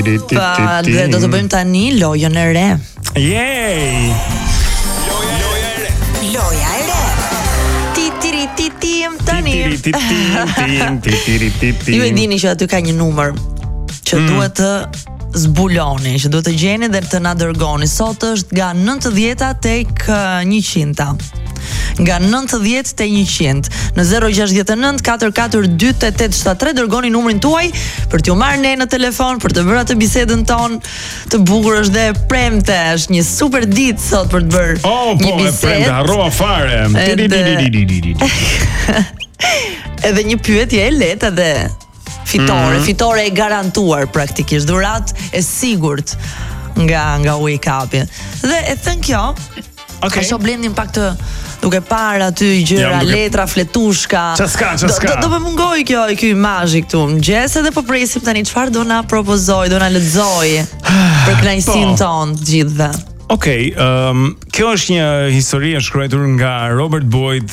Dhe do të bëjmë tani lojën e re. Yay! Loja e re. Tim tani. Ju e dini që aty ka një numër që duhet të zbuloni, që duhet të gjeni dhe të na dërgoni. Sot është nga 90 tek 100. Nga 90 te 100 në 069 442 8873 dërgoni numrin tuaj për t'ju marrë ne në telefon, për të bërë atë bisedën tonë të bukur. Është dhe premte, është një super ditë sot për të bërë një bisedë. Premte, harrova fare. Edhe një pyetje e lehtë edhe fitore e garantuar praktikisht, dhurat e sigurt nga Wake Up-i. Dhe e thën kjo, ka shoh Blendin pak të duke parë aty gjëra, letra, fletushka. Ç'ska. Do më mungoj ky imazhi këtu. Mëngjes edhe po presim tani çfarë do na propozoj, do na lexoj për kënaqësinë tonë të gjithëve. Okej, kjo është një histori e shkruar nga Robert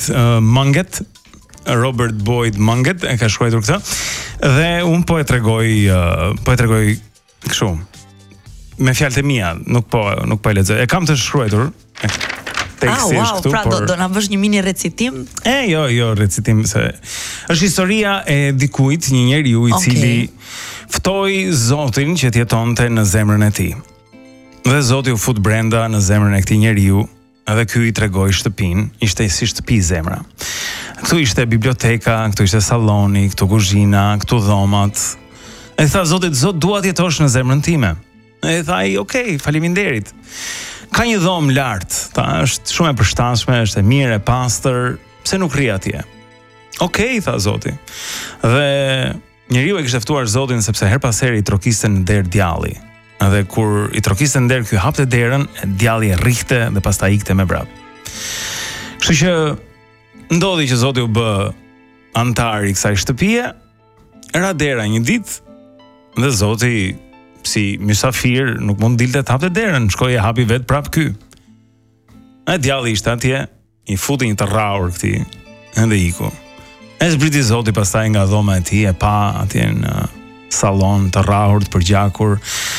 Boyd Munget e ka shkruar këtë. Dhe un po e tregoj kështu me fjalët e mia, nuk po e lexoj. E kam të shkruar tekstisht këtu, pra do na bësh një mini recitim? Jo, recitim se është historia e dikujt, një njeriu i cili ftoi Zotin që të jetonte në zemrën e tij. Dhe Zoti u fut brenda në zemrën e këtij njeriu, edhe ky i tregoi shtëpinë, ishte si shtëpi zemra. Këtu ishte biblioteka, këtu ishte salloni, këtu kuzhina, këtu dhomat. E tha Zotit, Zot, dua të jetosh në zemrën time. E tha ai, "Okej, faleminderit." Ka një dhomë lart, është shumë e përshtatshme, është e mirë, e pastër, pse nuk rri atje? Okej, tha Zoti. Dhe njeriu e kishte ftuar Zotin sepse her pas here i trokiste në derë djalli. Edhe kur i trokiste në derë, ky hapte derën, djalli e rrihte dhe pastaj ikte me vrap. Kështu që ndodhi që Zoti u bë antar i kësaj shtëpie, ra dera një ditë dhe Zoti si mysafir nuk mund dilte të hapte derën, shkoi e hapi vet prap ky. E djalli ishte atje, i futi një të rraur këtij, edhe iku. E zbriti Zoti pastaj nga dhoma e tij, e pa atje në sallon të rraur të përgjakur,